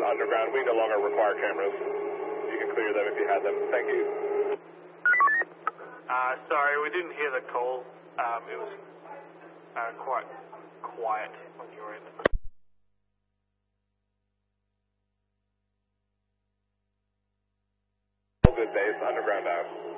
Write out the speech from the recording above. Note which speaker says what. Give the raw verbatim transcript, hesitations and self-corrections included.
Speaker 1: Underground. We no longer require cameras. You can clear them if you had them. Thank you.
Speaker 2: Uh, sorry, we didn't hear the call. Um, it was uh, quite quiet on your end.
Speaker 1: Good base, Underground out.